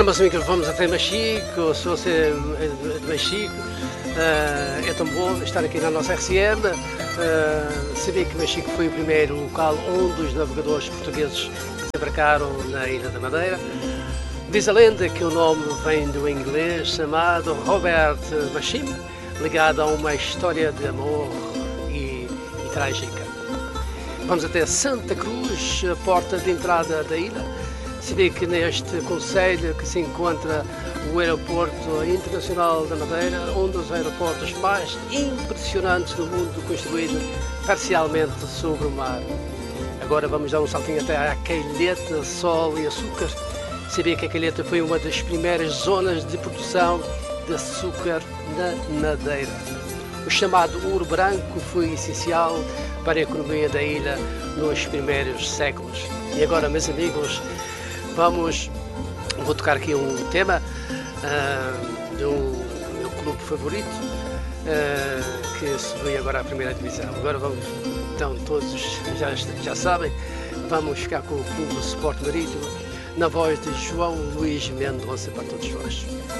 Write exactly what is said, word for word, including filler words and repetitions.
meus amigos, vamos até Machico. Se você é de Machico, uh, é tão bom estar aqui na nossa R C M. Uh, sabia que Machico foi o primeiro local onde os navegadores portugueses desembarcaram na Ilha da Madeira. Diz a lenda que o nome vem do inglês chamado Robert Machim, ligado a uma história de amor e, e trágica. Vamos até Santa Cruz, a porta de entrada da ilha. Sabia que neste concelho que se encontra o Aeroporto Internacional da Madeira, um dos aeroportos mais impressionantes do mundo, construído parcialmente sobre o mar. Agora vamos dar um saltinho até à Calheta, Sol e Açúcar. Sabia que a Calheta foi uma das primeiras zonas de produção de açúcar na Madeira. O chamado ouro branco foi essencial para a economia da ilha nos primeiros séculos. E agora, meus amigos, vamos, vou tocar aqui um tema uh, do meu clube favorito, uh, que subiu agora à primeira divisão. Agora vamos, então todos já, já sabem, vamos ficar com o Clube Sport Marítimo, na voz de João Luís Mendonça para todos vós.